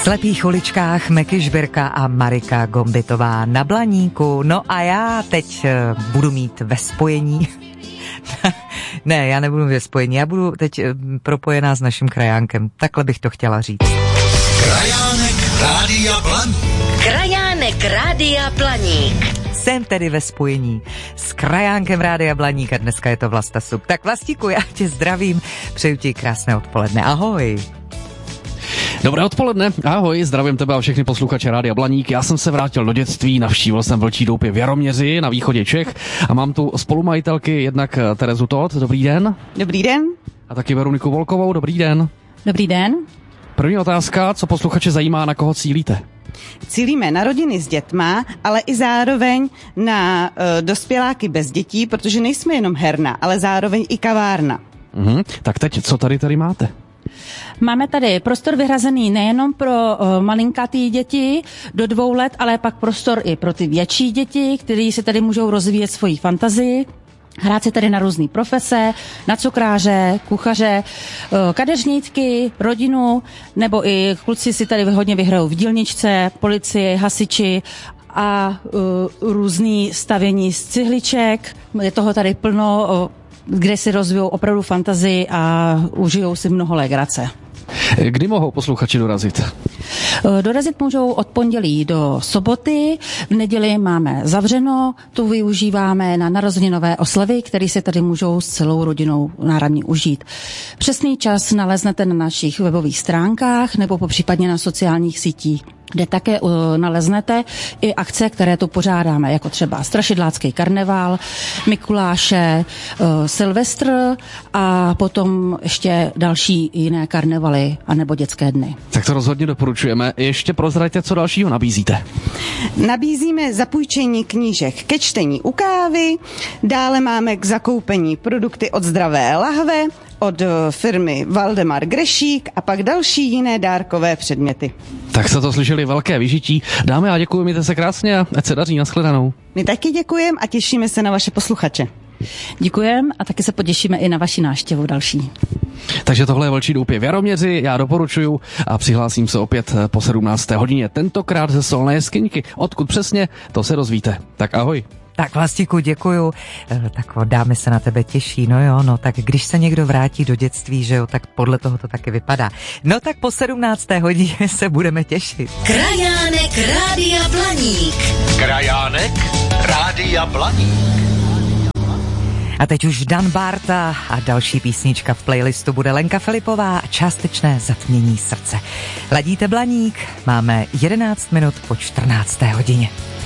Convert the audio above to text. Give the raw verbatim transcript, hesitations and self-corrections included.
slepých uličkách Meky Žbirka a Marika Gombitová na Blaníku. No a já teď budu mít ve spojení... ne, já nebudu ve spojení, já budu teď propojená s naším krajánkem. Takhle bych to chtěla říct. Krajánek Rádia Blaník. Krajánek Rádia Blaník. Jsem tedy ve spojení s krajánkem Rádia Blaník a dneska je to Vlasta Sub. Tak Vlastíku, já tě zdravím, přeju ti krásné odpoledne. Ahoj. Dobré odpoledne, ahoj, zdravím tebe a všechny posluchače Rádia Blaník. Já jsem se vrátil do dětství, navštívil jsem Vlčí doupě v Jaroměři na východě Čech a mám tu spolumajitelky jednak Terezu Todt, dobrý den. Dobrý den. A taky Veroniku Volkovou, dobrý den. Dobrý den. První otázka, co posluchače zajímá, na koho cílíte? Cílíme na rodiny s dětma, ale i zároveň na uh, dospěláky bez dětí, protože nejsme jenom herna, ale zároveň i kavárna. Mhm, tak teď, co tady tady máte? Máme tady prostor vyhrazený nejenom pro uh, malinkatý děti do dvou let, ale pak prostor i pro ty větší děti, kteří si tady můžou rozvíjet svoji fantazii. Hrát si tady na různé profese, na cukráře, kuchaře, kadeřníčky, rodinu, nebo i kluci si tady hodně vyhrajou v dílničce, policii, hasiči a uh, různý stavění z cihliček. Je toho tady plno, uh, kde si rozvíjou opravdu fantazii a užijou si mnoho legrace. Kdy mohou posluchači dorazit? Dorazit můžou od pondělí do soboty, v neděli máme zavřeno, tu využíváme na narozeninové oslavy, které si tady můžou s celou rodinou náramně užít. Přesný čas naleznete na našich webových stránkách nebo popřípadně na sociálních sítích, kde také uh, naleznete i akce, které tu pořádáme, jako třeba Strašidlácký karneval, Mikuláše, uh, Silvestr a potom ještě další jiné karnevaly anebo dětské dny. Tak to rozhodně doporučujeme. Ještě prozraďte, co dalšího nabízíte. Nabízíme zapůjčení knížek ke čtení u kávy, dále máme k zakoupení produkty od Zdravé lahve, od firmy Valdemar Grešík a pak další jiné dárkové předměty. Tak jste to slyšeli, velké vyžití. Dámy a děkuji, mějte se krásně a ať se daří, nashledanou. My taky děkujeme a těšíme se na vaše posluchače. Děkujeme a taky se potěšíme i na vaši návštěvu další. Takže tohle je Vlčí doupě v Jaroměři, já doporučuju a přihlásím se opět po sedmnácté hodině, tentokrát ze Solné Jeskyňky. Odkud přesně, to se dozvíte. Tak ahoj. Tak Vlastíku, děkuju. Tak dámy se na tebe těší, no jo, no tak když se někdo vrátí do dětství, že jo, tak podle toho to taky vypadá. No tak po sedmnácté hodině se budeme těšit. Krajánek Rádia Blaník. Krajánek Rádia Blaník. A teď už Dan Bárta a další písnička v playlistu bude Lenka Filipová a Částečné zatmění srdce. Ladíte Blaník, máme jedenáct minut po čtrnácté hodině.